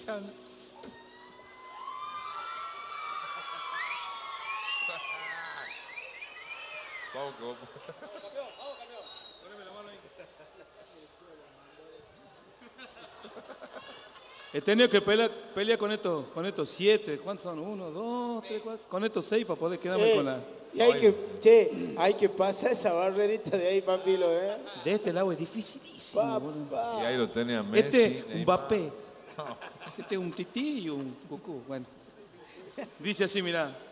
escuchando. Vamos, que vamos. He tenido que pelear con estos 7. ¿Cuántos son? 1, 2, 3, 4. Con estos 6 para poder quedarme con la. Y hay que pasar esa barrerita de ahí, papilo, ¿eh? De este lado es dificilísimo, boludo. Y ahí lo tenía Messi. Este, un Neymar. Mbappé. Este es un Tití y un Goku. Bueno. Dice así, mirá.